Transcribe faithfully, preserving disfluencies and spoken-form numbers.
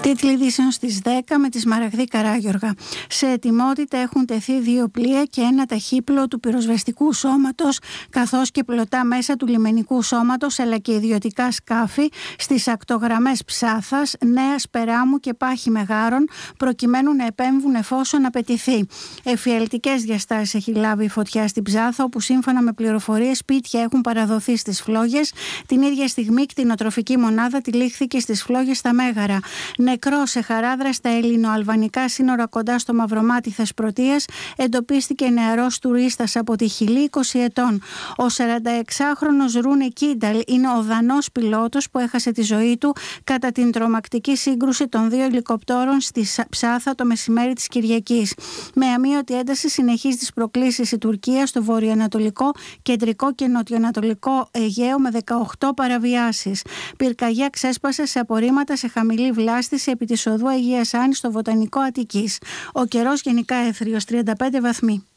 Τίτλοι ειδήσεων στις δέκα με τη Σμαραγδή Καράγιοργα. Σε ετοιμότητα έχουν τεθεί δύο πλοία και ένα ταχύπλοο του πυροσβεστικού σώματος, καθώς και πλωτά μέσα του λιμενικού σώματος, αλλά και ιδιωτικά σκάφη στις ακτογραμμές Ψάθας, Νέας Περάμου και Πάχη Μεγάρων, προκειμένου να επέμβουν εφόσον απαιτηθεί. Εφιαλτικές διαστάσεις έχει λάβει η φωτιά στην Ψάθα, όπου σύμφωνα με πληροφορίες σπίτια έχουν παραδοθεί στις φλόγες. Την ίδια στιγμή κτηνοτροφική μονάδα τυλίχθηκε στις φλόγες στα Μέγαρα. Νεκρό σε Χαράδρα στα ελληνοαλβανικά σύνορα κοντά στο Μαυρομάτι Θεσπρωτείας εντοπίστηκε νεαρός τουρίστας από τη Χιλή, είκοσι ετών. Ο σαρανταεξάχρονος Ρούνε Κίνταλ είναι ο δανός πιλότος που έχασε τη ζωή του κατά την τρομακτική σύγκρουση των δύο ελικοπτέρων στη Ψάθα το μεσημέρι της Κυριακής. Με αμείωτη ένταση συνεχίζει τις προκλήσεις η Τουρκία στο βορειοανατολικό, κεντρικό και νοτιοανατολικό Αιγαίο με δεκαοκτώ παραβιάσεις. Πυρκαγιά ξέσπασε σε απορρίμματα σε χαμηλή βλάστηση επί της οδού Αγίας Άννης στο Βοτανικό Αττικής. Ο καιρός γενικά έθριος, τριάντα πέντε βαθμοί.